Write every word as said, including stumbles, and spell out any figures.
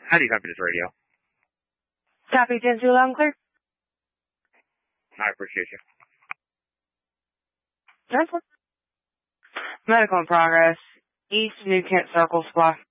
How do you copy this radio? Copy ten two, loud and clear. I appreciate you. That's one. Medical in progress. East New Kent Circle Supply.